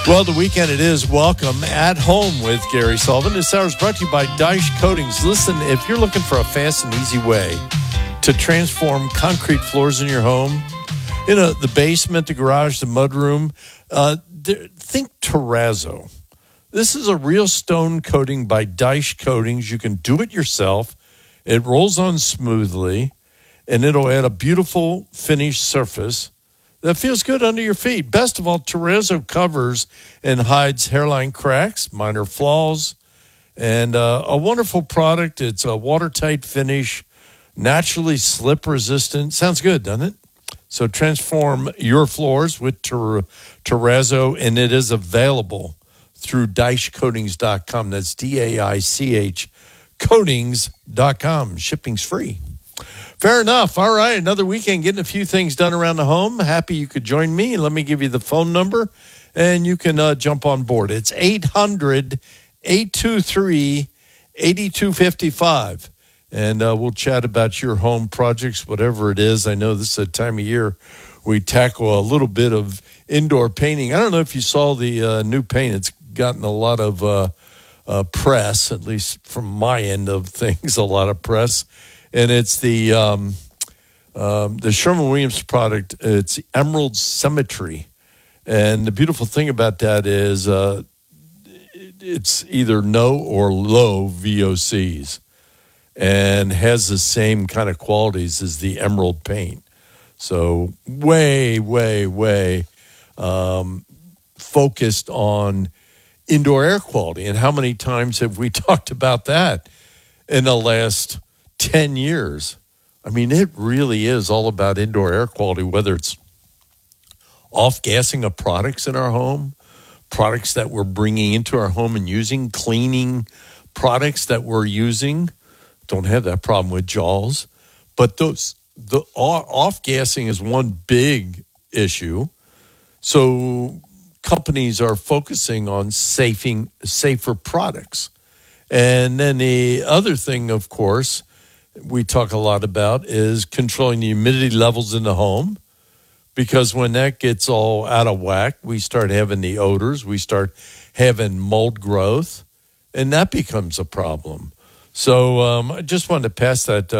Well, the weekend it is. Welcome At Home with Gary Sullivan. This hour is brought to you by Dyche Coatings. Listen, if you're looking for a fast and easy way to transform concrete floors in your home, the basement, the garage, the mudroom, think terrazzo. This is a real stone coating by Dyche Coatings. You can do it yourself. It rolls on smoothly, and it'll add a beautiful finished surface that feels good under your feet. Best of all, terrazzo covers and hides hairline cracks, minor flaws, and a wonderful product. It's a watertight finish, naturally slip-resistant. Sounds good, doesn't it? So transform your floors with terrazzo, and it is available through DycheCoatings.com. That's D-A-I-C-H Coatings.com. Shipping's free. Fair enough. All right, another weekend getting a few things done around the home. Happy you could join me. Let me give you the phone number, and you can jump on board. It's 800-823-8255, and we'll chat about your home projects, whatever it is. I know this is a time of year we tackle a little bit of indoor painting. I don't know if you saw the new paint. It's gotten a lot of press, at least from my end of things, a lot of press. And it's the Sherwin-Williams product. It's Emerald Symmetry. And the beautiful thing about that is it's either no or low VOCs and has the same kind of qualities as the Emerald paint. So way focused on indoor air quality. And how many times have we talked about that in the last 10 years? I mean, it really is all about indoor air quality, whether it's off-gassing of products in our home, products that we're bringing into our home and using, cleaning products that we're using. Don't have that problem with Jaws. But the off-gassing is one big issue. So companies are focusing on safer products. And then the other thing, of course, we talk a lot about is controlling the humidity levels in the home, because when that gets all out of whack, we start having the odors, we start having mold growth, and that becomes a problem. So I just wanted to pass that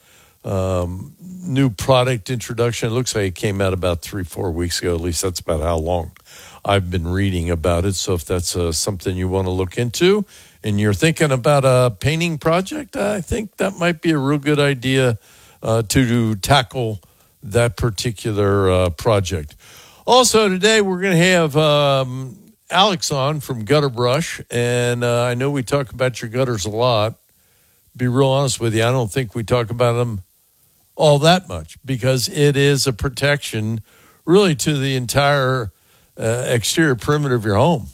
new product introduction. It looks like it came out about 3-4 weeks ago. At least that's about how long I've been reading about it. So if that's something you want to look into, and you're thinking about a painting project, I think that might be a real good idea to tackle that particular project. Also, today we're going to have Alex on from Gutter Brush, and I know we talk about your gutters a lot. Be real honest with you, I don't think we talk about them all that much, because it is a protection really to the entire exterior perimeter of your home.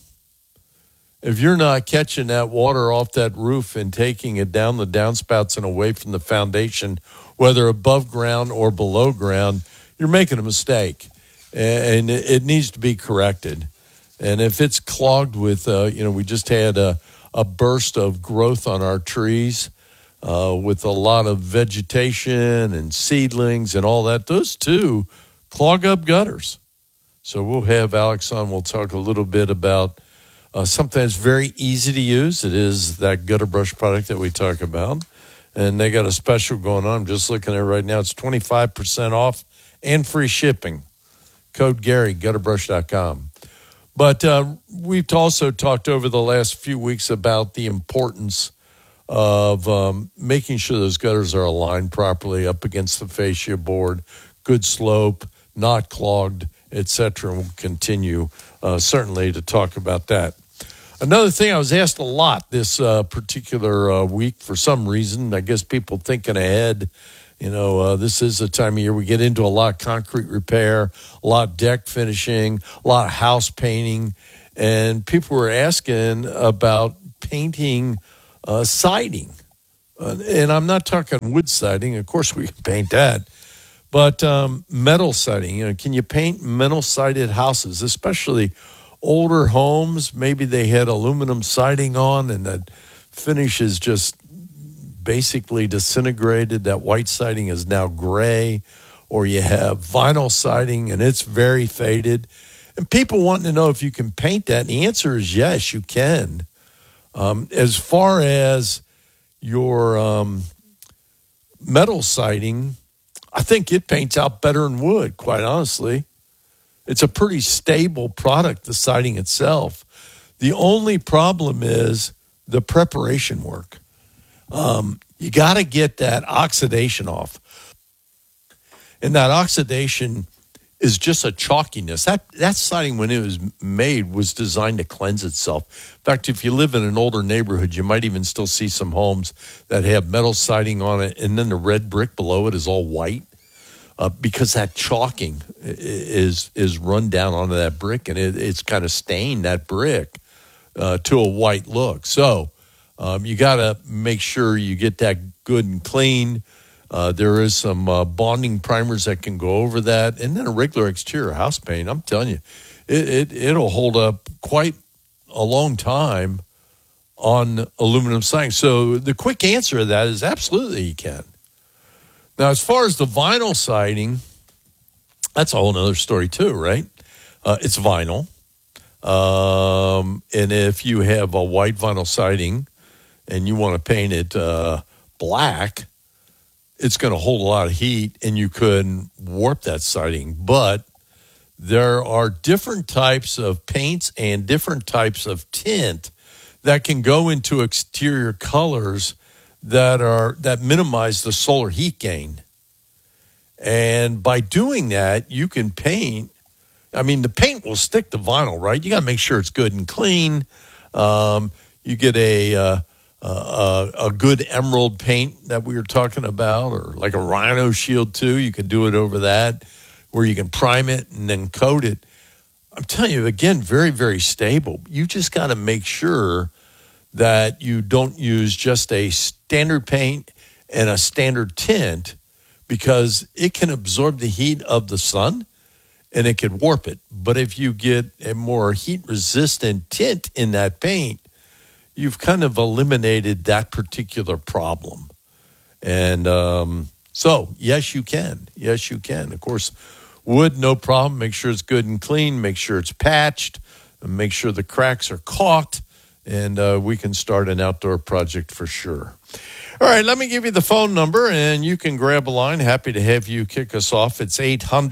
If you're not catching that water off that roof and taking it down the downspouts and away from the foundation, whether above ground or below ground, you're making a mistake, and it needs to be corrected. And if it's clogged with, we just had a burst of growth on our trees with a lot of vegetation and seedlings and all that, those too clog up gutters. So we'll have Alex on. We'll talk a little bit about something that's very easy to use. It is that Gutter Brush product that we talk about. And they got a special going on. I'm just looking at it right now. It's 25% off and free shipping. Code Gary, gutterbrush.com. But we've also talked over the last few weeks about the importance of making sure those gutters are aligned properly up against the fascia board, good slope, not clogged, etc. And we'll continue certainly to talk about that. Another thing, I was asked a lot this particular week for some reason. I guess people thinking ahead. This is a time of year we get into a lot of concrete repair, a lot of deck finishing, a lot of house painting. And people were asking about painting siding. And I'm not talking wood siding. Of course, we can paint that. But metal siding, can you paint metal-sided houses, especially older homes? Maybe they had aluminum siding on and the finish is just basically disintegrated. That white siding is now gray. Or you have vinyl siding and it's very faded. And people wanting to know if you can paint that. And the answer is yes, you can. As far as your metal siding, I think it paints out better than wood, quite honestly. It's a pretty stable product, the siding itself. The only problem is the preparation work. You got to get that oxidation off. And that oxidation is just a chalkiness. That siding, when it was made, was designed to cleanse itself. In fact, if you live in an older neighborhood, you might even still see some homes that have metal siding on it, and then the red brick below it is all white, because that chalking is run down onto that brick, and it's kind of stained that brick to a white look. So you got to make sure you get that good and clean. There is some bonding primers that can go over that, and then a regular exterior house paint. I'm telling you, it'll hold up quite a long time on aluminum siding. So the quick answer to that is absolutely you can. Now, as far as the vinyl siding, that's a whole other story too, right? It's vinyl. And if you have a white vinyl siding and you want to paint it black, it's going to hold a lot of heat and you could warp that siding. But there are different types of paints and different types of tint that can go into exterior colors that minimize the solar heat gain. And by doing that, you can paint. I mean, the paint will stick to vinyl, right? You got to make sure it's good and clean. You get a good emerald paint that we were talking about, or like a Rhino Shield too. You can do it over that, where you can prime it and then coat it. I'm telling you, again, very, very stable. You just got to make sure that you don't use just a standard paint and a standard tint, because it can absorb the heat of the sun and it could warp it. But if you get a more heat-resistant tint in that paint, you've kind of eliminated that particular problem. And so, yes, you can. Yes, you can. Of course, wood, no problem. Make sure it's good and clean. Make sure it's patched. And make sure the cracks are caulked. And we can start an outdoor project for sure. All right, let me give you the phone number, and you can grab a line. Happy to have you kick us off. It's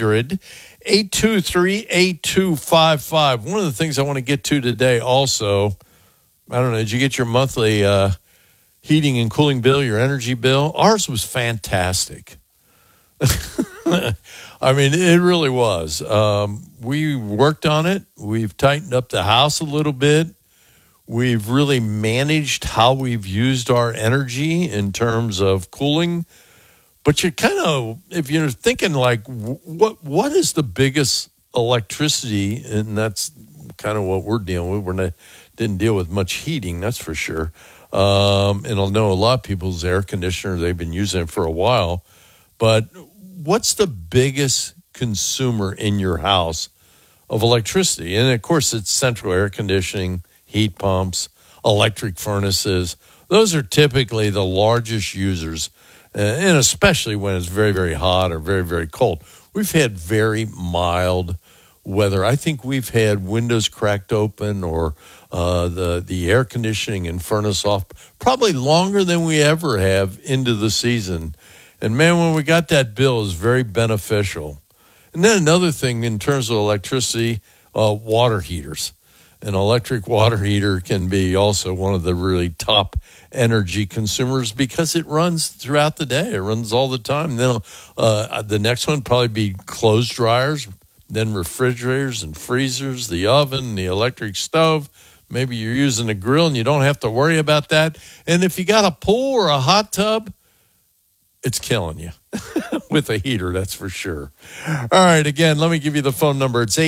800-823-8255. One of the things I want to get to today also, I don't know, did you get your monthly heating and cooling bill, your energy bill? Ours was fantastic. I mean, it really was. We worked on it. We've tightened up the house a little bit. We've really managed how we've used our energy in terms of cooling. But you're kind of, if you're thinking like, what is the biggest electricity? And that's kind of what we're dealing with. Didn't deal with much heating, that's for sure. And I know a lot of people's air conditioner, they've been using it for a while. But what's the biggest consumer in your house of electricity? And, of course, it's central air conditioning, heat pumps, electric furnaces. Those are typically the largest users, and especially when it's very, very hot or very, very cold. We've had very mild weather. I think we've had windows cracked open or the air conditioning and furnace off probably longer than we ever have into the season. And, man, when we got that bill, it was very beneficial. And then another thing in terms of electricity, water heaters. An electric water heater can be also one of the really top energy consumers because it runs throughout the day. It runs all the time. Then the next one probably be clothes dryers, then refrigerators and freezers, the oven, the electric stove. Maybe you're using a grill and you don't have to worry about that. And if you got a pool or a hot tub, it's killing you with a heater, that's for sure. All right, again, let me give you the phone number. It's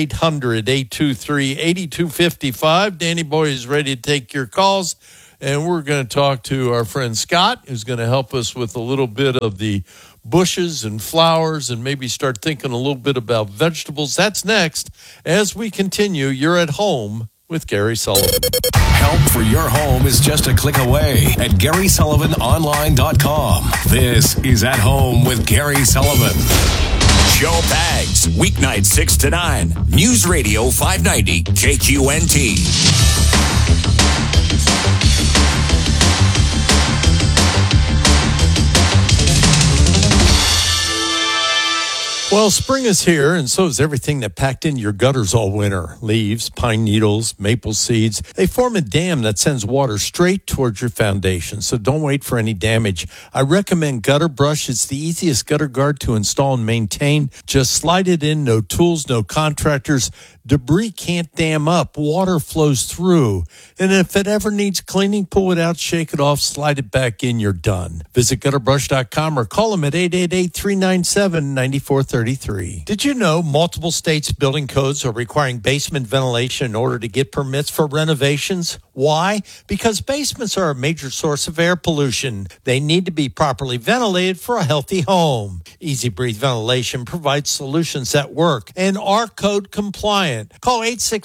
800-823-8255. Danny Boy is ready to take your calls, and we're going to talk to our friend Scott, who's going to help us with a little bit of the bushes and flowers and maybe start thinking a little bit about vegetables. That's next as we continue. You're at home with Gary Sullivan. Help for your home is just a click away at GarySullivanOnline.com. This is At Home with Gary Sullivan. Joe Pags, weeknight 6 to 9. News Radio 590 KQNT. Well, spring is here, and so is everything that packed into your gutters all winter. Leaves, pine needles, maple seeds. They form a dam that sends water straight towards your foundation, so don't wait for any damage. I recommend Gutter Brush. It's the easiest gutter guard to install and maintain. Just slide it in, no tools, no contractors. Debris can't dam up. Water flows through. And if it ever needs cleaning, pull it out, shake it off, slide it back in, you're done. Visit gutterbrush.com or call them at 888-397-9433. Did you know multiple states' building codes are requiring basement ventilation in order to get permits for renovations? Why? Because basements are a major source of air pollution. They need to be properly ventilated for a healthy home. Easy Breathe Ventilation provides solutions that work and are code compliant. Call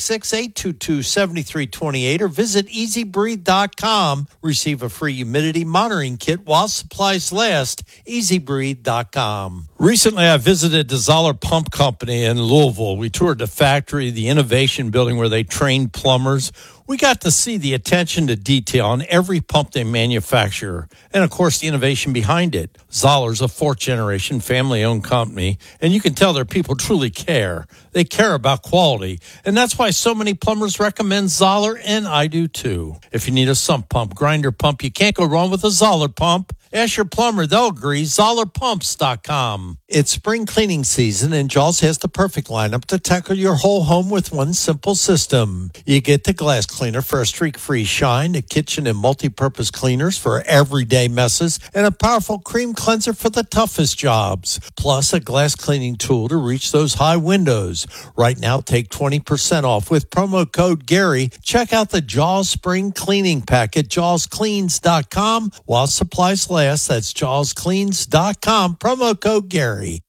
866-822-7328 or visit easybreathe.com. Receive a free humidity monitoring kit while supplies last. easybreathe.com. Recently, I visited the Zoller Pump Company in Louisville. We toured the factory, the innovation building where they train plumbers. We got to see the attention to detail on every pump they manufacture and, of course, the innovation behind it. Zoller's a fourth-generation family-owned company, and you can tell their people truly care. They care about quality, and that's why so many plumbers recommend Zoller, and I do too. If you need a sump pump, grinder pump, you can't go wrong with a Zoller pump. Ask your plumber, they'll agree. ZollerPumps.com. It's spring cleaning season, and Jaws has the perfect lineup to tackle your whole home with one simple system. You get the glass cleaner for a streak-free shine, a kitchen and multi-purpose cleaners for everyday messes, and a powerful cream cleanser for the toughest jobs. Plus, a glass cleaning tool to reach those high windows. Right now, take 20% off with promo code Gary. Check out the Jaws Spring Cleaning Pack at JawsCleans.com while supplies last. That's JawsCleans.com. Promo code Gary.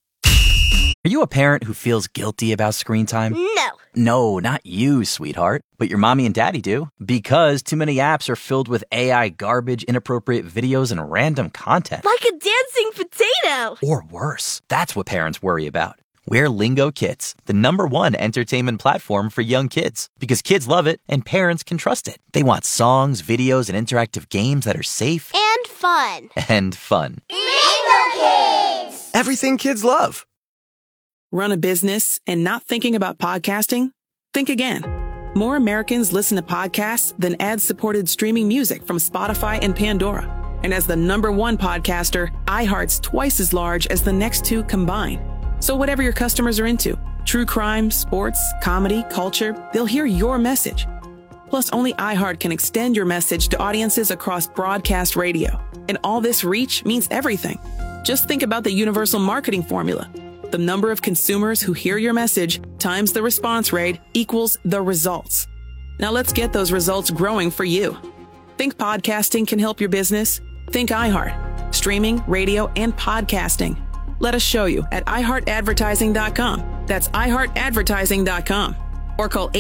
Are you a parent who feels guilty about screen time? No. No, not you, sweetheart. But your mommy and daddy do. Because too many apps are filled with AI garbage, inappropriate videos, and random content. Like a dancing potato. Or worse. That's what parents worry about. We're Lingo Kids, the #1 entertainment platform for young kids. Because kids love it and parents can trust it. They want songs, videos, and interactive games that are safe. And fun. And fun. Lingo Kids! Everything kids love. Run a business and not thinking about podcasting? Think again. More Americans listen to podcasts than ad-supported streaming music from Spotify and Pandora. And as the #1 podcaster, iHeart's twice as large as the next two combined. So whatever your customers are into, true crime, sports, comedy, culture, they'll hear your message. Plus, only iHeart can extend your message to audiences across broadcast radio. And all this reach means everything. Just think about the universal marketing formula. The number of consumers who hear your message times the response rate equals the results. Now let's get those results growing for you. Think podcasting can help your business? Think iHeart. Streaming, radio, and podcasting. Let us show you at iHeartAdvertising.com. That's iHeartAdvertising.com. Or call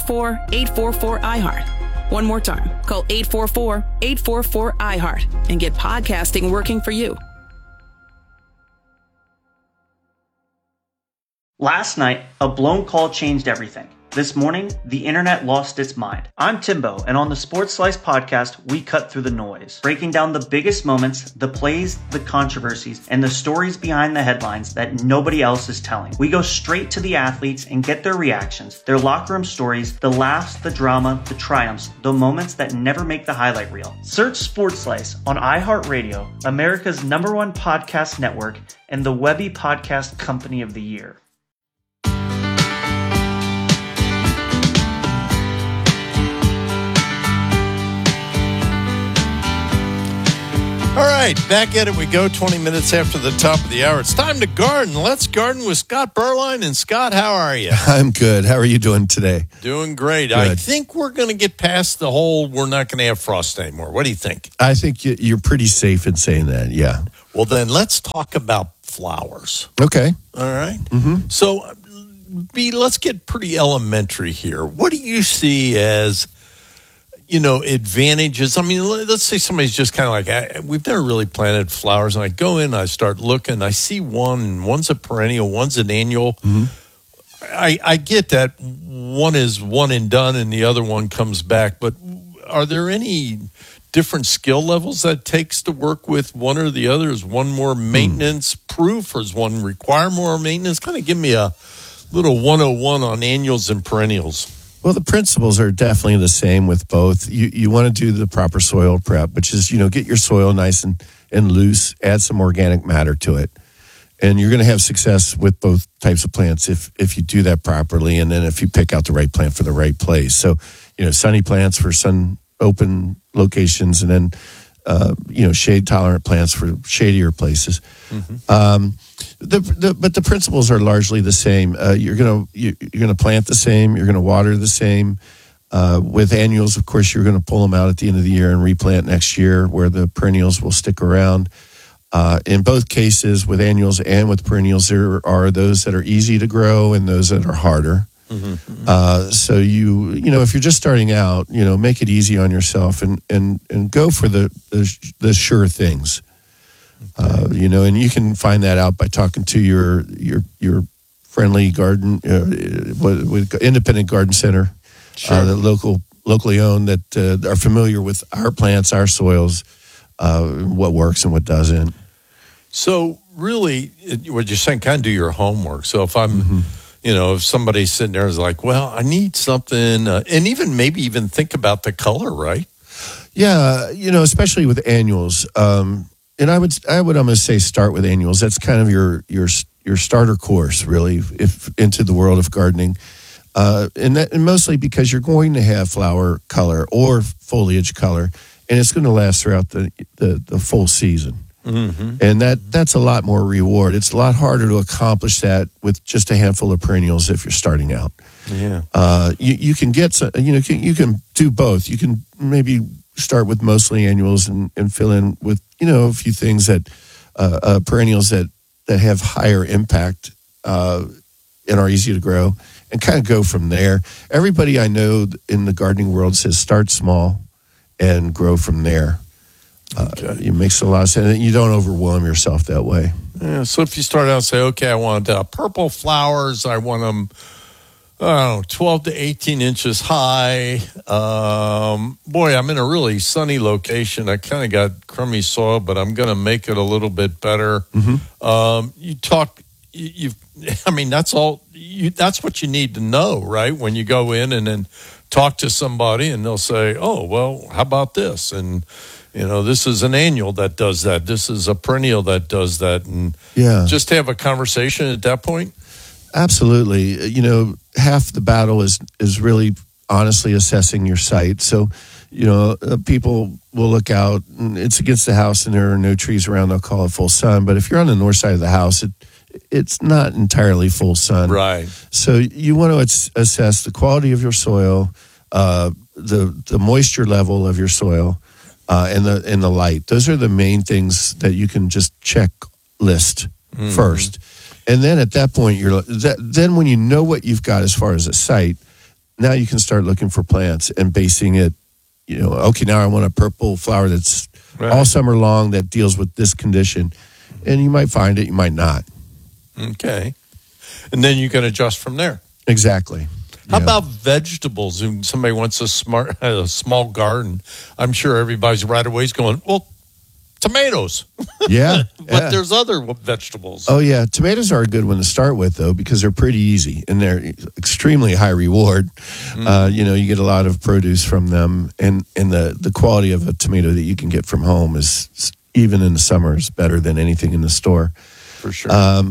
844-844-iHeart. One more time. Call 844-844-iHeart and get podcasting working for you. Last night, a blown call changed everything. This morning, the internet lost its mind. I'm Timbo, and on the Sports Slice podcast, we cut through the noise, breaking down the biggest moments, the plays, the controversies, and the stories behind the headlines that nobody else is telling. We go straight to the athletes and get their reactions, their locker room stories, the laughs, the drama, the triumphs, the moments that never make the highlight reel. Search Sports Slice on iHeartRadio, America's #1 podcast network, and the Webby Podcast Company of the Year. All right, back at it we go, 20 minutes after the top of the hour. It's time to garden. Let's garden with Scott Berline. And Scott, how are you? I'm good. How are you doing today? Doing great. Good. I think we're going to get past the whole we're not going to have frost anymore. What do you think? I think you're pretty safe in saying that, yeah. Well, then let's talk about flowers. Okay. All right? Mm-hmm. So, B, let's get pretty elementary here. What do you see as, advantages? I mean, let's say somebody's just kind of like, we've never really planted flowers, and I go in, I start looking, I see one's a perennial, one's an annual. Mm-hmm. I get that one is one and done, and the other one comes back. But are there any different skill levels that it takes to work with one or the other? Is one more maintenance proof, or does one require more maintenance? Kind of give me a little 101 on annuals and perennials. Well, the principles are definitely the same with both. You want to do the proper soil prep, which is, get your soil nice and loose, add some organic matter to it. And you're going to have success with both types of plants if you do that properly, and then if you pick out the right plant for the right place. So, sunny plants for sun open locations, and then shade tolerant plants for shadier places. Mm-hmm. But the principles are largely the same. You're gonna plant the same. You're gonna water the same. With annuals, of course, you're going to pull them out at the end of the year and replant next year, where the perennials will stick around. In both cases, with annuals and with perennials, there are those that are easy to grow and those that are harder. Mm-hmm. So if you're just starting out, make it easy on yourself and go for the sure things. Okay. And you can find that out by talking to your friendly garden, with independent garden center, sure. Locally owned, that are familiar with our plants, our soils, what works and what doesn't. So really, what you're saying, kind of do your homework. So if I'm, if somebody's sitting there is like, well, I need something, and maybe even think about the color, right? Yeah, especially with annuals. And I would almost say start with annuals. That's kind of your starter course, really, if into the world of gardening. And mostly because you're going to have flower color or foliage color, and it's going to last throughout the full season. Mm-hmm. And that's a lot more reward. It's a lot harder to accomplish that with just a handful of perennials if you're starting out. Yeah. You can get some, you can do both. You can maybe start with mostly annuals and fill in with a few things that perennials that have higher impact and are easy to grow, and kind of go from there. Everybody I know in the gardening world says start small and grow from there. It makes a lot of sense. You don't overwhelm yourself that way. Yeah. So if you start out and say, okay, I want purple flowers, I want them 12 to 18 inches high. Boy, I'm in a really sunny location. I kind of got crummy soil, but I'm going to make it a little bit better. Mm-hmm. That's all. That's what you need to know, right? When you go in and then talk to somebody, and they'll say, "Oh, well, how about this?" And this is an annual that does that. This is a perennial that does that, and just have a conversation at that point. Absolutely. Half the battle is really honestly assessing your site. So, people will look out, and it's against the house and there are no trees around. They'll call it full sun. But if you're on the north side of the house, it's not entirely full sun. Right. So you want to assess the quality of your soil, the moisture level of your soil, and the light. Those are the main things that you can just check list first. And then at that point, then when you know what you've got as far as a site, now you can start looking for plants and basing it, okay, now I want a purple flower that's all summer long that deals with this condition. And you might find it, you might not. Okay. And then you can adjust from there. Exactly. How about vegetables? If somebody wants a small garden, I'm sure everybody's right away is going, well, tomatoes. Yeah. But there's other vegetables. Oh, yeah. Tomatoes are a good one to start with, though, because they're pretty easy and they're extremely high reward. You get a lot of produce from them, and the quality of a tomato that you can get from home is, even in the summer, is better than anything in the store. For sure.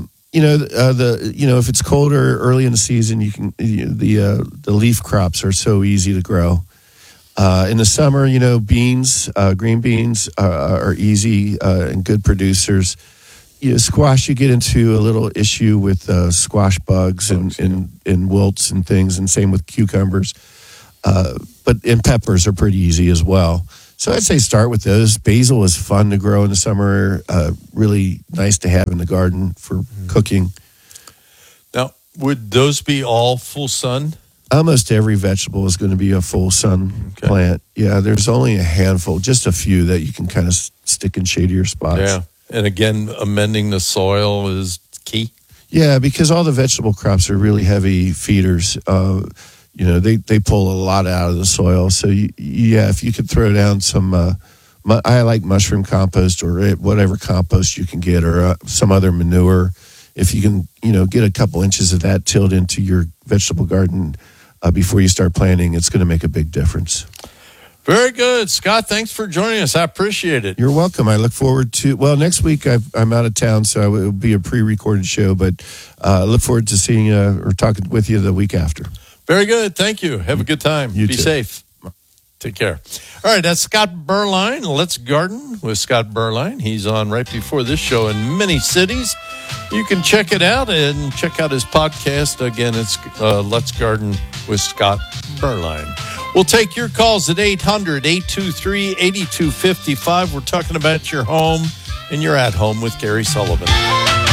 If it's colder early in the season, you can the leaf crops are so easy to grow. In the summer, beans, green beans are easy and good producers. Squash, you get into a little issue with squash bugs and wilts and things, and same with cucumbers. But peppers are pretty easy as well. So I'd say start with those. Basil is fun to grow in the summer, really nice to have in the garden for cooking. Now, would those be all full sun Almost every vegetable is going to be a full sun Okay. plant. Yeah, there's only a handful, just a few that you can kind of stick in shadier spots. Yeah. And again, amending the soil is key. Yeah, because all the vegetable crops are really heavy feeders. They pull a lot out of the soil. So, if you could throw down some, I like mushroom compost or whatever compost you can get, or some other manure. If you can, get a couple inches of that tilled into your vegetable garden before you start planting, it's going to make a big difference. Very good. Scott, thanks for joining us. I appreciate it. You're welcome. I look forward to, next week I'm out of town, so it will be a pre-recorded show, but I look forward to seeing you or talking with you the week after. Very good. Thank you. Have a good time. You Be too. safe. Take care. All right, that's Scott Berline. Let's Garden with Scott Berline. He's on right before this show in many cities. You can check it out and check out his podcast. Again, it's Let's Garden with Scott Berline. We'll take your calls at 800-823-8255. We're talking about your home and you're at home with Gary Sullivan.